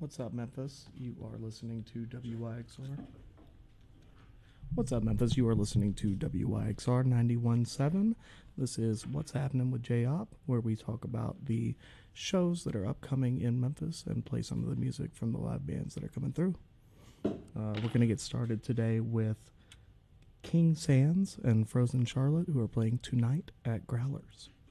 What's up, Memphis? You are listening to WYXR. What's up, Memphis? You are listening to WYXR 91.7. This is What's Happening with J-Op, where we talk about the shows that are upcoming in Memphis and play some of the music from the live bands that are coming through. We're going to get started today with King Sands and Frozen Charlotte, who are playing tonight at Growlers.